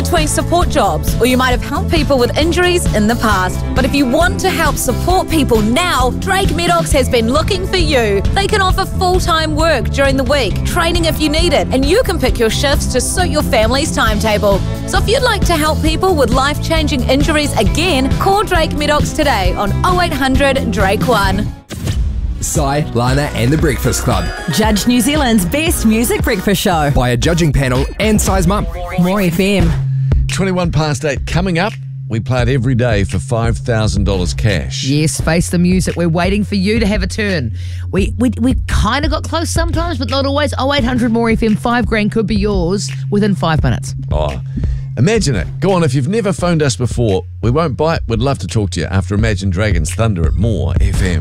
between support jobs, or you might have helped people with injuries in the past. But if you want to help support people now, Drake Medox has been looking for you. They can offer full-time work during the week, training if you need it, and you can pick your shifts to suit your family's timetable. So if you'd like to help people with life-changing injuries again, call Drake Medox today on 0800 Drake 1. Si, Lana and The Breakfast Club. Judge New Zealand's best music breakfast show. By a judging panel and Si's mum. More FM. 21 past 8 coming up. We play it every day for $5,000 cash. Yes, face the music. We're waiting for you to have a turn. We kind of got close sometimes, but not always. 0800 More FM, $5,000 could be yours within 5 minutes. Oh, imagine it. Go on, if you've never phoned us before, we won't bite. We'd love to talk to you after Imagine Dragons Thunder at More FM.